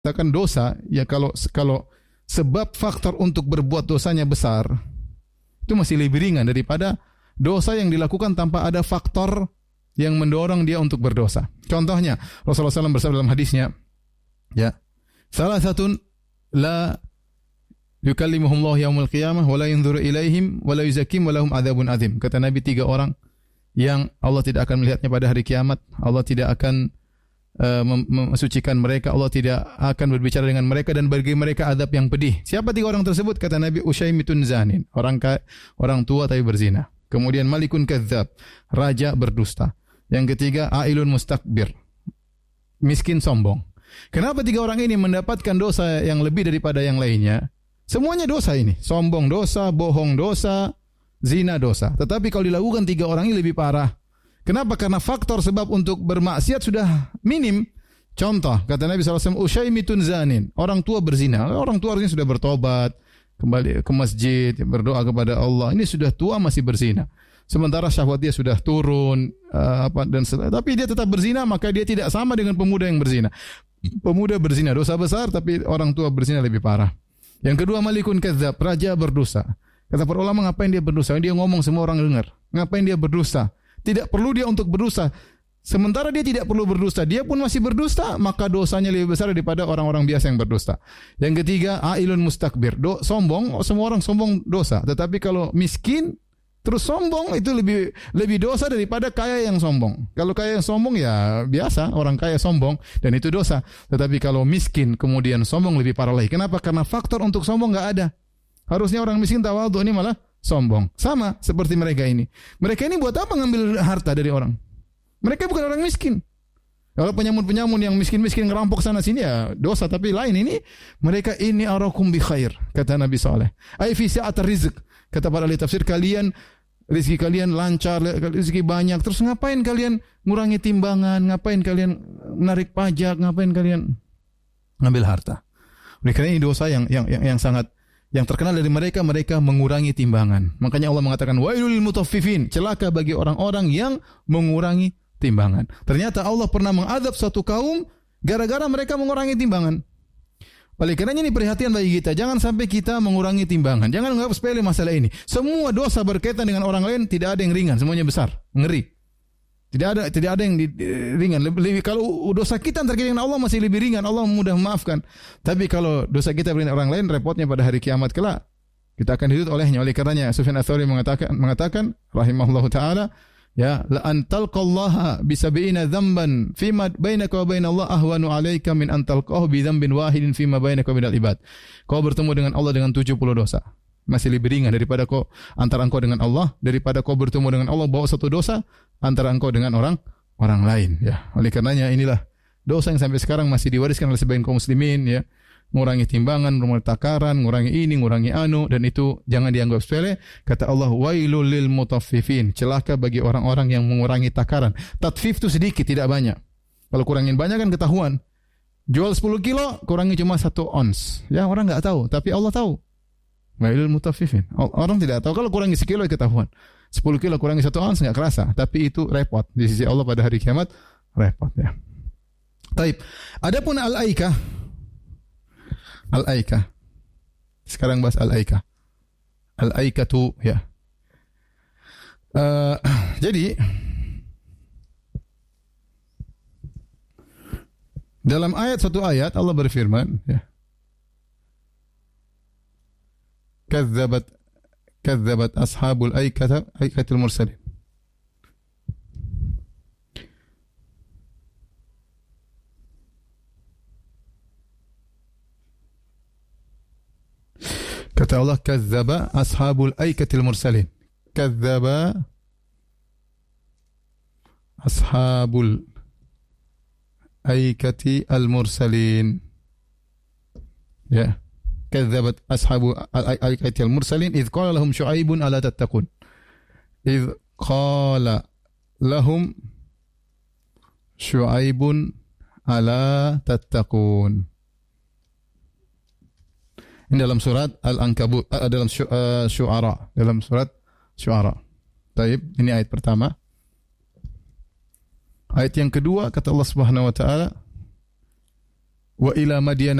katakan dosa, ya kalau sebab faktor untuk berbuat dosanya besar, itu masih lebih ringan daripada dosa yang dilakukan tanpa ada faktor yang mendorong dia untuk berdosa. Contohnya, Rasulullah SAW bersabda dalam hadisnya, ya, salasatun la yukallimuhumullah yaumul qiyamah wa la yanzuru ilaihim wa la yuzakkihim wa lahum adzabun adzim. Kata Nabi, 3 orang yang Allah tidak akan melihatnya pada hari kiamat, Allah tidak akan mensucikan mereka, Allah tidak akan berbicara dengan mereka, dan bagi mereka azab yang pedih. Siapa 3 orang tersebut? Kata Nabi, usyaimitun zanin, orang tua tapi berzina. Kemudian malikun kadzdzab, raja berdusta. Yang ketiga, ailun mustakbir, miskin sombong. Kenapa 3 orang ini mendapatkan dosa yang lebih daripada yang lainnya? Semuanya dosa ini. Sombong dosa, bohong dosa, zina dosa. Tetapi kalau dilakukan 3 orang ini lebih parah. Kenapa? Karena faktor sebab untuk bermaksiat sudah minim. Contoh, kata Nabi SAW, usyaimitun zanin, orang tua berzina. Orang tua harusnya sudah bertobat, kembali ke masjid, berdoa kepada Allah. Ini sudah tua masih berzina. Sementara syahwat dia sudah turun, tapi dia tetap berzina, maka dia tidak sama dengan pemuda yang berzina. Pemuda berzina dosa besar, tapi orang tua berzina lebih parah. Yang kedua, malikun kadzdzab, raja berdosa. Kata para ulama, ngapain dia berdosa? Dia ngomong semua orang dengar. Ngapain dia berdosa? Tidak perlu dia untuk berdosa. Sementara dia tidak perlu berdosa, dia pun masih berdusta, maka dosanya lebih besar daripada orang-orang biasa yang berdusta. Yang ketiga, ailun mustakbir, sombong. Semua orang sombong dosa. Tetapi kalau miskin terus sombong, itu lebih dosa daripada kaya yang sombong. Kalau kaya yang sombong ya biasa, orang kaya sombong dan itu dosa. Tetapi kalau miskin kemudian sombong lebih parah lagi. Kenapa? Karena faktor untuk sombong enggak ada. Harusnya orang miskin tawadhu, ini malah sombong. Sama seperti mereka ini. Mereka ini buat apa ngambil harta dari orang? Mereka bukan orang miskin. Kalau penyamun-penyamun yang miskin-miskin ngerampok sana sini ya dosa, tapi lain ini mereka ini arakum bi khair, kata Nabi saleh. Ai fi sa'atir rizq. Kata para ahli tafsir, rezeki kalian lancar, rezeki banyak. Terus ngapain kalian ngurangi timbangan? Ngapain kalian menarik pajak? Ngapain kalian ngambil harta? Karena ini dosa yang sangat yang terkenal dari mereka mengurangi timbangan. Makanya Allah mengatakan wailul lil mutaffifin, celaka bagi orang-orang yang mengurangi timbangan. Ternyata Allah pernah mengadab suatu kaum gara-gara mereka mengurangi timbangan. Oleh karenanya ini perhatian bagi kita, jangan sampai kita mengurangi timbangan. Jangan anggap sepele masalah ini. Semua dosa berkaitan dengan orang lain tidak ada yang ringan, semuanya besar, ngeri. Tidak ada yang ringan. Lebih kalau dosa kita antar kita dengan Allah masih lebih ringan, Allah mudah memaafkan. Tapi kalau dosa kita dengan orang lain, repotnya pada hari kiamat kelak kita akan dituntut olehnya. Oleh karenanya Sufyan Ats-Tsauri mengatakan rahimahullahu taala, ya, la antalqallaha bi 70 dzamban fima bainaka wa bainallah ahwanu 'alaika min antalqahu bi dzambin wahidin fima bainaka wa bainal ibad. Kau bertemu dengan Allah dengan 70 dosa. Masih lebih ringan daripada antara engkau dengan Allah, daripada kau bertemu dengan Allah bawa satu dosa antara engkau dengan orang lain, ya. Oleh karenanya inilah dosa yang sampai sekarang masih diwariskan oleh sebagian kaum muslimin, ya. Mengurangi timbangan, mengurangi takaran, mengurangi ini, mengurangi anu, dan itu jangan dianggap sepele. Kata Allah, wailul lil mutaffifin, celaka bagi orang-orang yang mengurangi takaran. Tatfif itu sedikit, tidak banyak. Kalau kurangin banyak kan ketahuan. Jual 10 kilo, kurangi cuma 1 ons. Ya, orang enggak tahu, tapi Allah tahu. Wailul mutaffifin. Orang tidak tahu, kalau kurangi sekilo ketahuan. 10 kilo kurangi 1 ons enggak kerasa, tapi itu repot di sisi Allah pada hari kiamat, repot, ya. Taib. Adapun al-aikah. Al-aikah. Sekarang bahas al-aikah. Al-aikatu, ya. Jadi dalam satu ayat Allah berfirman, ya. Kadzabat ashabul aikatil mursalin. Kata Allah, kadzdzaba ashabul aikatil mursalin. Kadzdzaba ashabul aikati al-mursalin. Ya. Kadzabat ashabu al-aikati al-mursalin idh qala lahum Syu'aibun ala tattaqun. Idh qala lahum Syu'aibun ala tattaqun. Ini dalam surat Al-Ankabut, dalam Syu'ara, dalam surat Syu'ara. Baik, ini ayat pertama. Ayat yang kedua kata Allah Subhanahu wa taala, wa ila Madyan